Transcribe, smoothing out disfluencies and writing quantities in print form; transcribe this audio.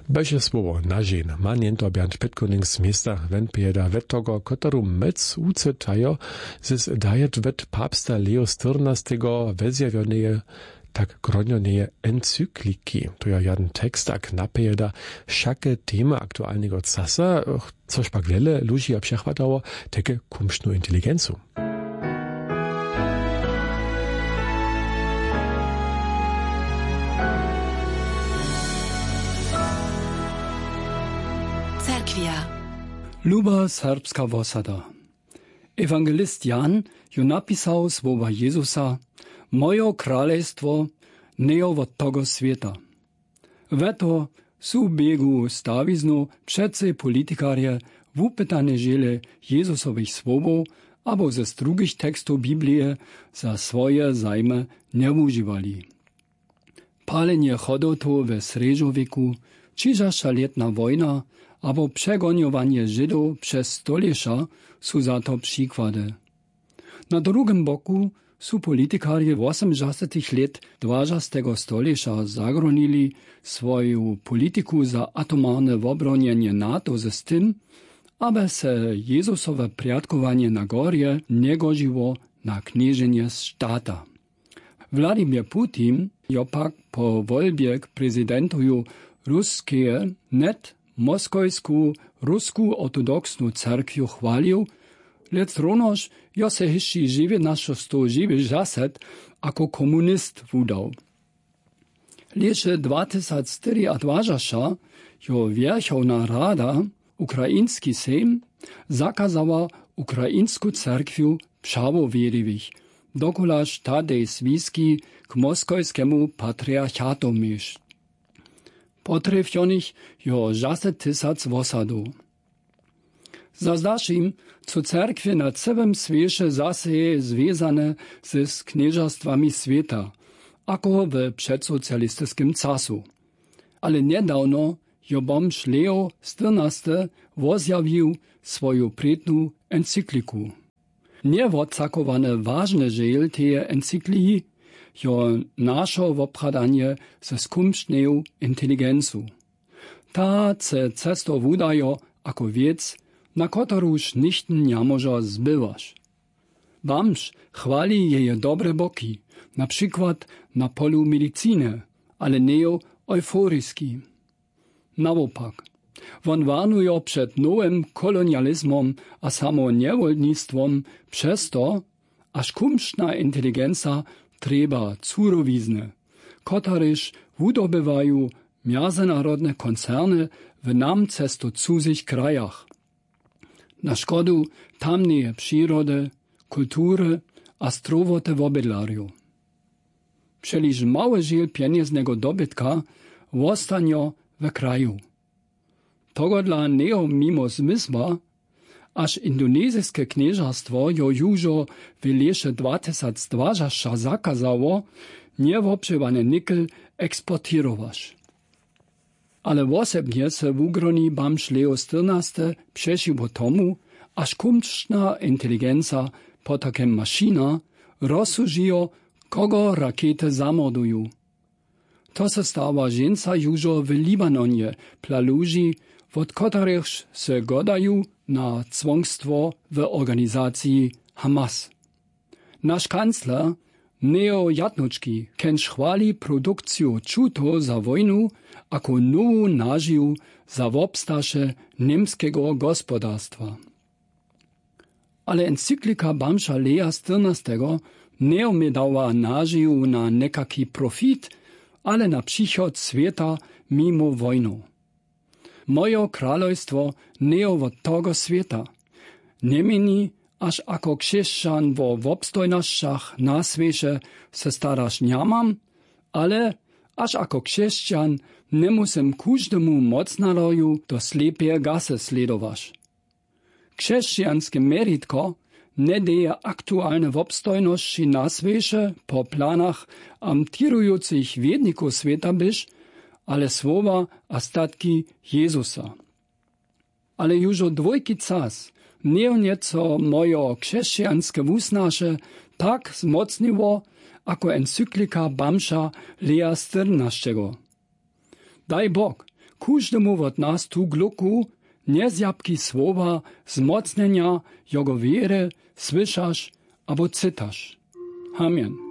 Beže słowo na žen. Ma niento Bernd Petkoning z miasta Venpieda Vettogo, kotoru mec ucetajo, zis dajet vet papsta Leo XIV vezjavioneje tak gronjoneje encykliki. To je jeden tekst, a knapejeda všake teme aktualnego casa, což pak wiele ludzi obsiachwatało teke kumsznu inteligencu. Luba serbska wosada. Ewangelist Jan ju napisał słowa Jezusa: Moje królestwo nie od tego świata. Weto su biegu stawiznu przece politikarje wupytane żele Jezusowych słowów, abo ze drugich tekstów Biblii za swoje zajmy nie używali. Palenie chodotu we srednjowieku, čiža šaletna wojna, abo przegoniowanie Żydów przez stoliecia są za to przykłady. Na drugim boku su politikarje w 80 lat 20. stoliecia zagronili swoją polityku za atomarne obronienie NATO z tym, aby se Jezusowe priatkowanie na gorje nie godziło na knieżenie štata. Władimir Putin jopak po wolbie k prezydentuju Ruskie net moskojsku rusku ortodoksnu cerkwiu chwalił, lecz również jo se hiši živi našo sto živi žaset ako komunist wudał. Leše 2024 jo Wierchowna Rada, ukraiński Sejm, zakazała ukraińsku cerkwiu przawowierywich, dokulaż tadej zwiski k moskojskiemu patriarchatu mieć. Potrefionych jo 60 000 wosadu. Zazdaszim, co cerkwie na całym świecie zase związane z knieżastwami świata, ako w przedsocjalistycznym czasu. Ale niedawno jo bomż Leo XIV wozjawił swoją prednu encykliku. Nieodsakowane ważne żel tej encykliki jo našo wopradanie ze skumštneju inteligencu. Ta ce cesto wudajo ako wiec, na kotoruż nichten nie może zbywasz. Bamż chwali jeje dobre boki, na przykład na polu medycyny, ale nie euforyski. Nawopak, won warnujo przed nowym kolonializmom a samo niewolnictwom przez to, aż kumštna inteligenca treba curowizny, kotaryż wudobywają międzynarodne koncerny w nam cesto cudzych krajach. Na szkodu tamnej przyrody, kultury a strowote wobydlariu. Przeliż mały żil pieniężnego dobytka wostanio w kraju. Tego dla neo mimo zmysła, aż indonezyjskie knieżastwo jo jużo w lesie 2020 zakazało niewoprzywany nikel eksportirować. Ale osobnie se w ugroni bamż Leo XIV przesiło tomu, aż kumštna inteligenca potakem maszyna rozsłużyło, kogo rakiety zamordują. To se stała żeńca jużo w Libanonie, plaluży, od których se godają na cwongstwo w organizacji Hamas. Nasz kancler Neo Jatnuczki kęcz chwali produkcję czuto za wojnu jako nową nadziję za wobstasze niemskiego gospodarstwa. Ale encyklika bamża Lea XIV nie umiedała nadzieję na nekaki profit, ale na przychod świata mimo wojnu. Moje królestwo nie od tego świata. Nie mieni, aż ako chrześcijan w obstojnościach na świecie se starasz nie mam, ale aż ako chrześcijan nie musim każdemu mocnaroju do slepie gasy sledować. Chrześcijanskie meritko nie daje aktualne obstojności na świecie po planach amtirujących wiedników świata byś, ale słowa a statki Jezusa. Ale już od dwójki czas nieco moje chrześcijanskie wusnasze tak wzmocniło, jako encyklika bamża Lea XIV. Daj Bog, każdemu od nas tu gluku niezjabki słowa zmocnienia jego wiery słyszasz albo cytasz. Amen.